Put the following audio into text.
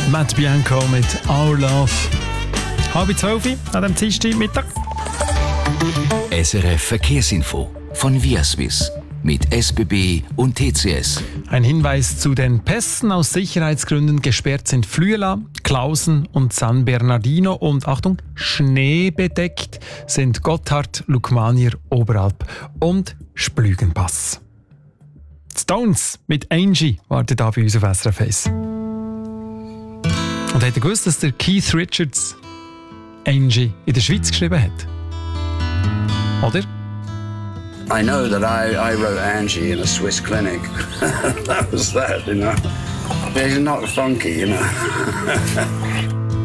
Matt Bianco mit Our Love. 11:30 an diesem Dienstagmittag. SRF Verkehrsinfo von Viaswiss mit SBB und TCS. Ein Hinweis zu den Pässen. Aus Sicherheitsgründen gesperrt sind Flüela, Klausen und San Bernardino. Und Achtung, schneebedeckt sind Gotthard, Lukmanier, Oberalp und Splügenpass. Stones mit Angie wartet da bei uns auf SRF 1. Und habt ihr gewusst, dass der Keith Richards Angie in der Schweiz geschrieben hat? Oder? I know that I wrote Angie in a Swiss clinic. That was that, you know. It's not funky, you know.